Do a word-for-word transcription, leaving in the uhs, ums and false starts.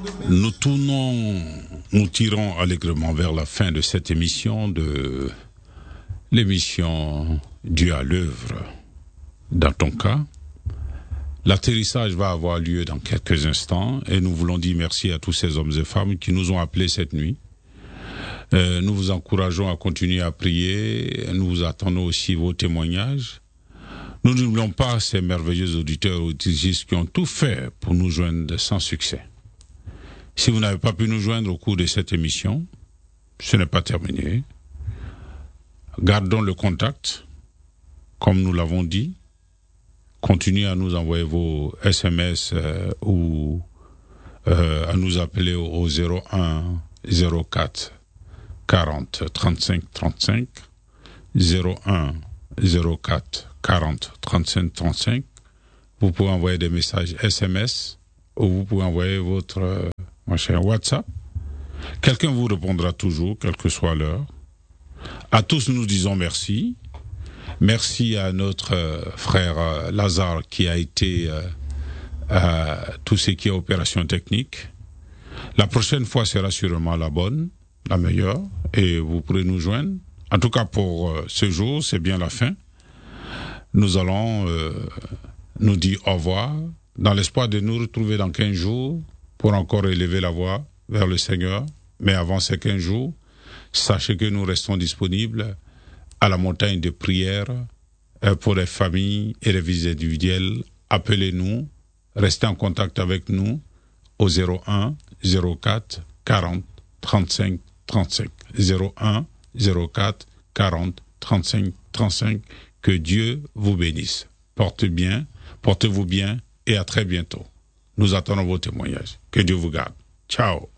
Nous tournons, nous tirons allègrement vers la fin de cette émission, de l'émission Dieu à l'œuvre. Dans ton cas, l'atterrissage va avoir lieu dans quelques instants et nous voulons dire merci à tous ces hommes et femmes qui nous ont appelés cette nuit. Euh, nous vous encourageons à continuer à prier. Nous vous attendons aussi vos témoignages. Nous n'oublions pas ces merveilleux auditeurs et auditrices qui ont tout fait pour nous joindre sans succès. Si vous n'avez pas pu nous joindre au cours de cette émission, ce n'est pas terminé. Gardons le contact, comme nous l'avons dit. Continuez à nous envoyer vos S M S euh, ou euh, à nous appeler au zéro un zéro quatre quarante trente-cinq trente-cinq zéro un zéro quatre quarante trente-cinq trente-cinq. Vous pouvez envoyer des messages S M S ou vous pouvez envoyer votre euh, mon cher WhatsApp. Quelqu'un vous répondra toujours, quelle que soit l'heure. À tous, nous disons merci. Merci à notre euh, frère euh, Lazare qui a été euh, euh, tout ce qui est opération technique. La prochaine fois sera sûrement la bonne, la meilleure, et vous pourrez nous joindre. En tout cas, pour euh, ce jour, c'est bien la fin. Nous allons euh, nous dire au revoir, dans l'espoir de nous retrouver dans quinze jours pour encore élever la voix vers le Seigneur. Mais avant ces quinze jours, sachez que nous restons disponibles à la montagne de prière pour les familles et les visites individuelles. Appelez-nous, restez en contact avec nous au zéro un zéro quatre quarante trente-cinq trente-cinq. zéro un zéro quatre quarante trente-cinq trente-cinq. Que Dieu vous bénisse. Portez bien, portez-vous bien et à très bientôt. Nous attendons vos témoignages. Que Dieu vous garde. Ciao.